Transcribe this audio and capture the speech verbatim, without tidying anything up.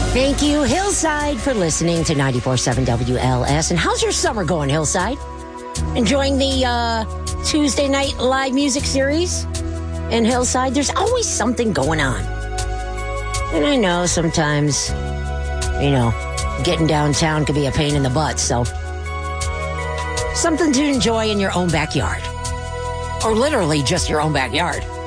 Thank you, Hillside, for listening to ninety-four point seven W L S. And how's your summer going, Hillside? Enjoying the uh, Tuesday night live music series in Hillside? There's always something going on. And I know sometimes, you know, getting downtown could be a pain in the butt, so something to enjoy in your own backyard. Or literally just your own backyard.